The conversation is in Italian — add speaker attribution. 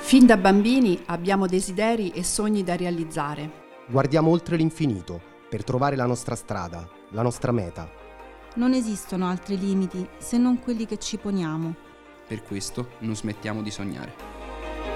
Speaker 1: Fin da bambini abbiamo desideri e sogni da realizzare.
Speaker 2: Guardiamo oltre l'infinito per trovare la nostra strada, la nostra meta.
Speaker 3: Non esistono altri limiti se non quelli che ci poniamo.
Speaker 4: Per questo non smettiamo di sognare.